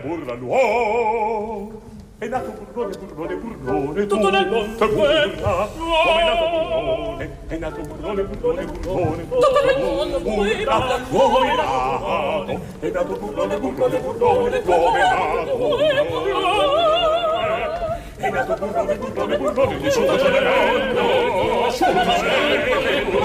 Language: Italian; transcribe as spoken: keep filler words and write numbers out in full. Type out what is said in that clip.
burla l'uomo. È nato burrone, burrone, burrone, tutto nel mondo burla. Come è nato burrone, è nato burrone, burrone, burrone, tutto nel mondo burla. Come è nato, è nato burrone, burrone, burrone, come è nato burrone. È nato burrone, burrone, burrone, di tutto nel mondo,